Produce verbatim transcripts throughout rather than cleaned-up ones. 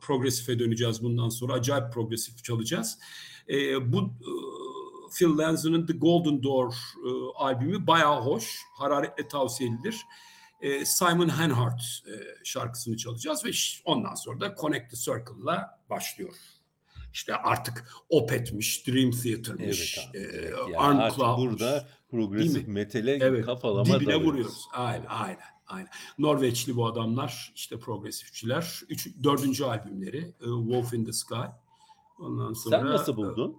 progresife döneceğiz bundan sonra. Acayip progresif çalacağız. E, bu e, Phil Lanza'nın The Golden Door e, albümü bayağı hoş. Hararetle tavsiye edilir. E, Simon Hanhart e, şarkısını çalacağız ve ondan sonra da Connect the Circle'la başlıyor. İşte artık Opeth'miş, Dream Theater'mış, Evet abi, e, evet. Yani artık Uncloud'muş. burada progresif metale Evet, kafalama dibine dalıyoruz. vuruyoruz. Aynen, aynen, aynen. Norveçli bu adamlar, işte progresifçiler. Üç, dördüncü albümleri, e, Wolf in the Sky. Ondan sonra... Sen nasıl buldun?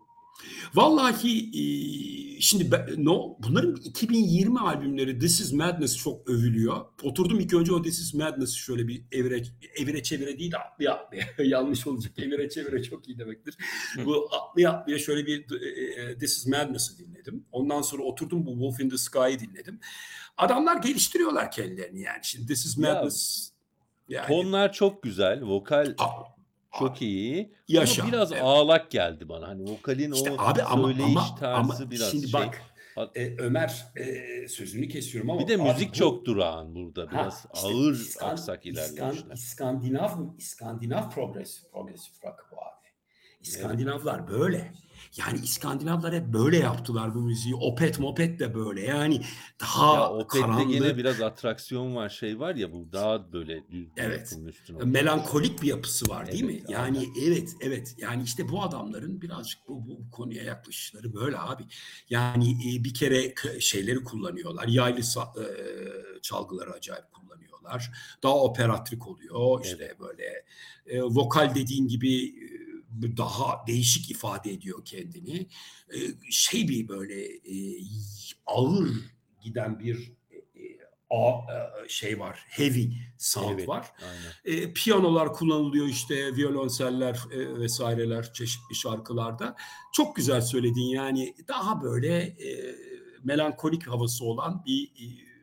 Vallahi e, şimdi ben, no, bunların iki bin yirmi albümleri This Is Madness çok övülüyor. Oturdum ilk önce o This Is Madness'ı şöyle bir evire, evire çevire değil de atlaya atlaya. Yanlış olacak. Evire çevire çok iyi demektir. Bu atlaya atlaya şöyle bir e, This Is Madness'ı dinledim. Ondan sonra oturdum bu Wolf in the Sky'ı dinledim. Adamlar geliştiriyorlar kendilerini yani. Şimdi This Is Madness... Ya, yani, tonlar çok güzel. Vokal... A- Çok iyi. Yaşa. Ama biraz Evet. ağlak geldi bana. Hani vokalin İşte o abi ama söyleyiş ama tarzı ama biraz şimdi şey. bak e, Ömer e, sözünü kesiyorum ama Bir de abi müzik bu, çok durağan burada. Biraz ha, işte ağır İskan, aksak İskan, ilerlemişler. İskandinav İskandinav progresif progresif rock bu abi. İskandinavlar Evet. böyle. Yani İskandinavlar hep böyle yaptılar bu müziği. Opet mopet de böyle. Yani daha Ya Opeth'te karanlık. gene biraz atraksiyon var, şey var ya, bu daha böyle düz bir Evet. yapının üstüne oturmuş. Melankolik bir yapısı var değil Evet, mi? Yani aynen. evet, evet. Yani işte bu adamların birazcık bu, bu konuya yaklaşışları böyle abi. Yani e, bir kere k- şeyleri kullanıyorlar. Yaylı sa- e, çalgıları acayip kullanıyorlar. Daha operatrik oluyor. İşte Evet. böyle e, vokal dediğin gibi e, daha değişik ifade ediyor kendini. E, şey bir böyle e, ağır giden bir e, a- e, şey var. Heavy sound Evet, var. aynen. E, piyanolar kullanılıyor işte, violonseller e, vesaireler çeşitli şarkılarda. Çok güzel söyledin yani, daha böyle e, melankolik havası olan bir e,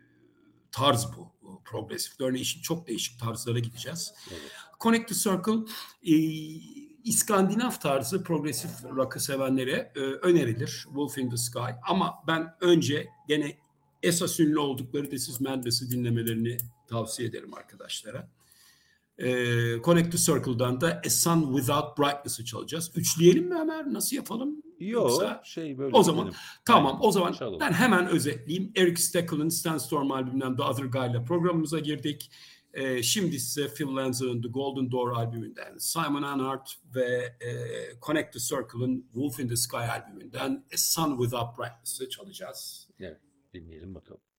tarz bu. Progresif. Örneğin şimdi çok değişik tarzlara gideceğiz. Evet. Connect the Circle e, İskandinav tarzı progresif rock'ı sevenlere e, önerilir. Wolf in the Sky. Ama ben önce gene esas ünlü oldukları This Is Madness'ı dinlemelerini tavsiye ederim arkadaşlara. E, Connect the Circle'dan da A Sun Without Brightness'ı çalacağız. Üçleyelim mi Ömer? Nasıl yapalım? Yo, Yoksa şey böyle o zaman gidelim. tamam, Aynen. o zaman Çalalım. ben hemen özetleyeyim. Eric Steckel'ın Sandstorm albümünden The Other Guy'la programımıza girdik. Ee, şimdi size Phil Lanza'nın The Golden Door albümünden Simon Hanhart ve e, Connect the Circle'ın Wolf in the Sky albümünden A Sun Without Brightness'ı çalacağız. Evet, dinleyelim bakalım.